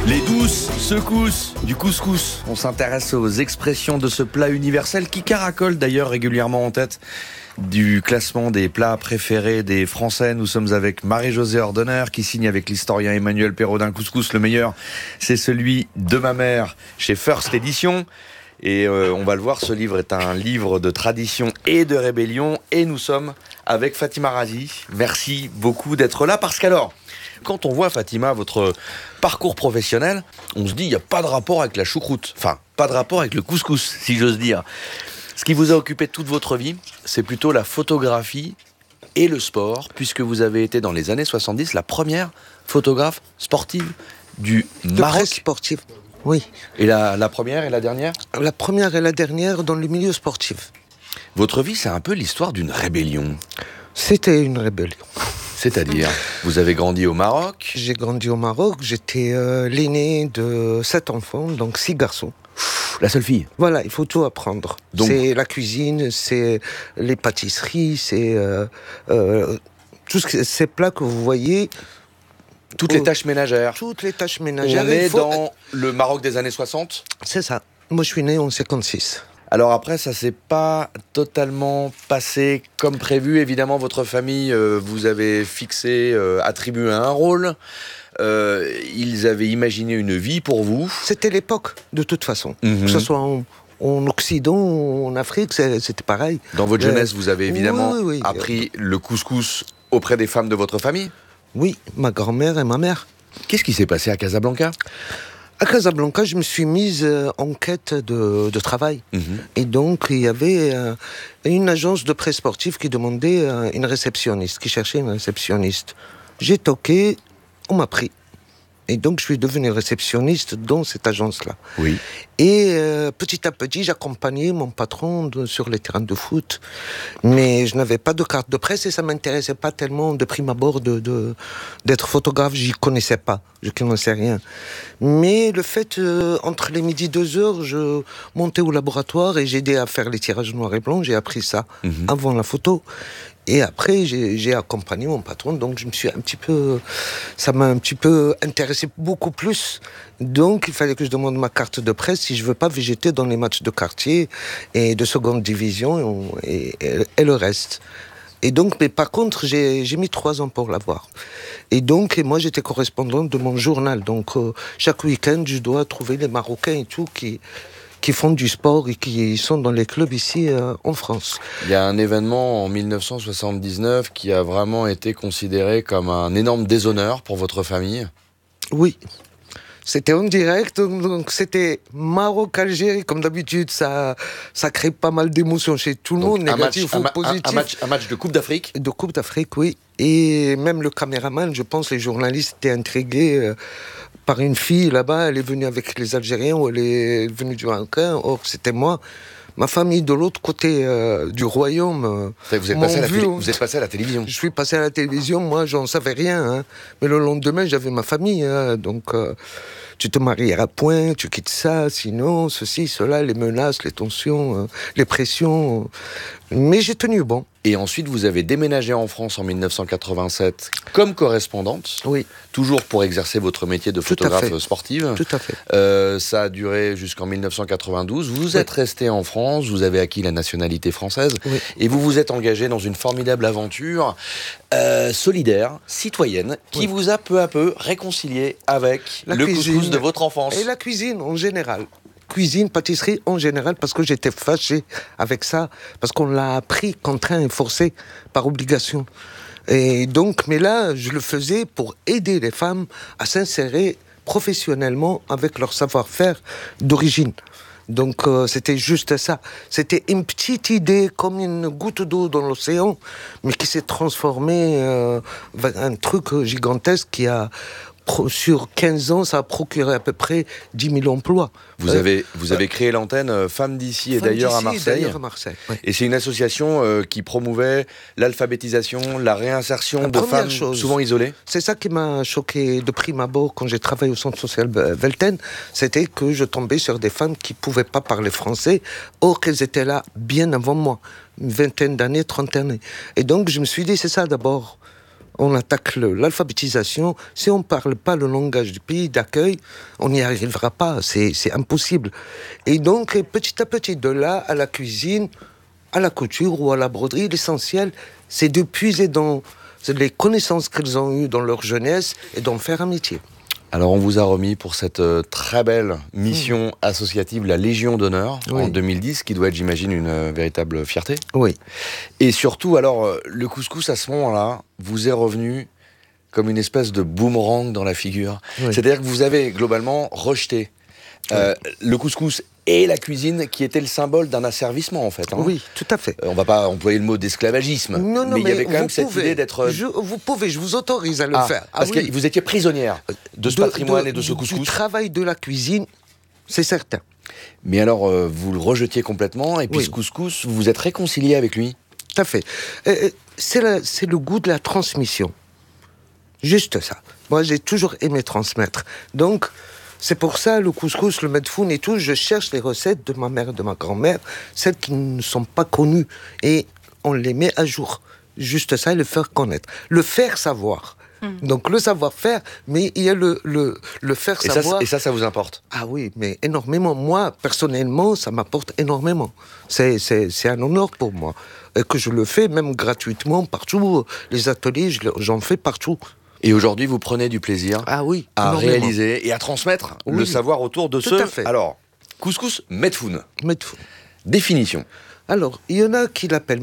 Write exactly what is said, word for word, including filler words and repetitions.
Les douces secousses du couscous. On s'intéresse aux expressions de ce plat universel qui caracole d'ailleurs régulièrement en tête du classement des plats préférés des Français. Nous sommes avec Marie-Josée Ordener qui signe avec l'historien Emmanuel Perraudin. Couscous, le meilleur, c'est celui de ma mère chez First Edition. Et euh, on va le voir, ce livre est un livre de tradition et de rébellion. Et nous sommes avec Fatima Razi. Merci beaucoup d'être là parce qu'alors, quand on voit, Fatima, votre parcours professionnel, on se dit il n'y a pas de rapport avec la choucroute. Enfin, pas de rapport avec le couscous, si j'ose dire. Ce qui vous a occupé toute votre vie, c'est plutôt la photographie et le sport, puisque vous avez été dans les années soixante-dix la première photographe sportive du de Maroc. presse sportive, oui. Et la, la première et la dernière ? La première et la dernière dans le milieu sportif. Votre vie, c'est un peu l'histoire d'une rébellion. C'était une rébellion. C'est-à-dire, vous avez grandi au Maroc ? J'ai grandi au Maroc, j'étais euh, l'aîné de sept enfants, donc six garçons. La seule fille ? Voilà, il faut tout apprendre. Donc... C'est la cuisine, c'est les pâtisseries, c'est euh, euh, tous ces plats que vous voyez. Toutes les tâches ménagères. Toutes les tâches ménagères. On est faut... dans le Maroc des années soixante ? C'est ça. Moi, je suis né en cinquante-six. Alors après, ça s'est pas totalement passé comme prévu. Évidemment, votre famille, euh, vous avez fixé, euh, attribué un rôle. Euh, ils avaient imaginé une vie pour vous. C'était l'époque, de toute façon. Mm-hmm. Que ce soit en, en Occident ou en Afrique, c'était pareil. Dans votre euh, jeunesse, vous avez évidemment oui, oui, appris le couscous auprès des femmes de votre famille ? Oui, ma grand-mère et ma mère. Qu'est-ce qui s'est passé à Casablanca ? À Casablanca, je me suis mise en quête de, de travail. Mmh. Et donc, il y avait euh, une agence de presse sportive qui demandait euh, une réceptionniste, qui cherchait une réceptionniste. J'ai toqué, on m'a pris. Et donc, je suis devenu réceptionniste dans cette agence-là. Oui. Et euh, petit à petit, j'accompagnais mon patron de, sur les terrains de foot. Mais je n'avais pas de carte de presse et ça ne m'intéressait pas tellement de prime abord de, de, d'être photographe. Je n'y connaissais pas, je ne connaissais rien. Mais le fait, euh, entre les midi et deux heures, je montais au laboratoire et j'aidais à faire les tirages noirs et blancs. J'ai appris ça mmh. avant la photo. Et après, j'ai, j'ai accompagné mon patron, donc je me suis un petit peu, ça m'a un petit peu intéressé beaucoup plus. Donc, il fallait que je demande ma carte de presse si je veux pas végéter dans les matchs de quartier et de seconde division et, et, et le reste. Et donc, mais par contre, j'ai, j'ai mis trois ans pour l'avoir. Et donc, et moi, j'étais correspondante de mon journal. Donc, euh, chaque week-end, je dois trouver les Marocains et tout qui... qui font du sport et qui sont dans les clubs ici euh, en France. Il y a un événement en dix-neuf cent soixante-dix-neuf qui a vraiment été considéré comme un énorme déshonneur pour votre famille. Oui, c'était en direct, donc c'était Maroc-Algérie, comme d'habitude, ça, ça crée pas mal d'émotions chez tout le donc monde, négatif ou positif. Un, un, match, un match de Coupe d'Afrique ? De Coupe d'Afrique, oui. Et même le caméraman, je pense, les journalistes étaient intrigués euh, par une fille là-bas, elle est venue avec les Algériens ou elle est venue du Marocain, or c'était moi. Ma famille de l'autre côté euh, du royaume. Euh, vous, êtes passé à la télé- vous êtes passé à la télévision. Je suis passé à la télévision, moi j'en savais rien. Hein. Mais le lendemain j'avais ma famille, hein, donc euh, tu te marieras point, tu quittes ça, sinon ceci, cela, les menaces, les tensions, euh, les pressions. Euh. Mais j'ai tenu bon. Et ensuite, vous avez déménagé en France en dix-neuf cent quatre-vingt-sept comme correspondante. Oui. Toujours pour exercer votre métier de photographe sportive. Tout à fait. Euh, ça a duré jusqu'en dix-neuf cent quatre-vingt-douze. Vous oui. êtes resté en France, vous avez acquis la nationalité française. Oui. Et vous vous êtes engagé dans une formidable aventure euh, solidaire, citoyenne, qui oui. vous a peu à peu réconcilié avec la le cuisine. Couscous de votre enfance. Et la cuisine en général. Cuisine, pâtisserie en général, parce que j'étais fâché avec ça, parce qu'on l'a appris, contraint et forcé, par obligation. Et donc, mais là, je le faisais pour aider les femmes à s'insérer professionnellement avec leur savoir-faire d'origine. Donc, euh, c'était juste ça. C'était une petite idée, comme une goutte d'eau dans l'océan, mais qui s'est transformée euh, en un truc gigantesque qui a... Sur quinze ans, ça a procuré à peu près dix mille emplois. Vous euh, avez, vous avez créé l'antenne Femmes d'ici et d'ailleurs à Marseille. D'ailleurs à Marseille ouais. Et c'est une association euh, qui promouvait l'alphabétisation, la réinsertion la de femmes chose, souvent isolées. C'est ça qui m'a choqué de prime abord quand j'ai travaillé au centre social Velten. C'était que je tombais sur des femmes qui ne pouvaient pas parler français, or qu'elles étaient là bien avant moi. Une vingtaine d'années, trentaine d'années. Et donc je me suis dit, c'est ça d'abord. on attaque le, l'alphabétisation. Si on ne parle pas le langage du pays d'accueil, on n'y arrivera pas, c'est, c'est impossible. Et donc, petit à petit, de là à la cuisine, à la couture ou à la broderie, l'essentiel, c'est de puiser dans les connaissances qu'ils ont eues dans leur jeunesse et d'en faire un métier. Alors on vous a remis pour cette euh, très belle mission mmh. associative la Légion d'honneur oui. en deux mille dix, qui doit être, j'imagine, une euh, véritable fierté. Oui. Et surtout, alors, euh, le couscous, à ce moment-là, vous est revenu comme une espèce de boomerang dans la figure. Oui. C'est-à-dire que vous avez globalement rejeté euh, oui. le couscous et la cuisine qui était le symbole d'un asservissement, en fait. Hein. Oui, tout à fait. Euh, on ne va pas employer le mot d'esclavagisme, non, non, mais il y avait quand même pouvez, cette idée d'être... Je, vous pouvez, je vous autorise à le ah, faire. Ah, parce oui. que vous étiez prisonnière de ce de, patrimoine de, et de ce couscous. Du travail de la cuisine, c'est certain. Mais alors, euh, vous le rejetiez complètement, et puis oui. ce couscous, vous vous êtes réconcilié avec lui? Tout à fait. Euh, c'est, la, c'est le goût de la transmission. Juste ça. Moi, j'ai toujours aimé transmettre. Donc... c'est pour ça, le couscous, le medfoun et tout, je cherche les recettes de ma mère et de ma grand-mère, celles qui ne sont pas connues, et on les met à jour. Juste ça, et le faire connaître. Le faire savoir. Mmh. Donc le savoir-faire, mais il y a le, le, le faire et savoir. Ça, et ça, ça vous importe? Ah oui, mais énormément. Moi, personnellement, ça m'apporte énormément. C'est, c'est, c'est un honneur pour moi. Et que je le fais même gratuitement partout. Les ateliers, je, j'en fais partout. Et aujourd'hui, vous prenez du plaisir ah oui, à réaliser et à transmettre oui. le savoir autour de Tout ce... à fait. Alors, couscous medfoun. Medfoun. Définition. Alors, il y en a qui l'appellent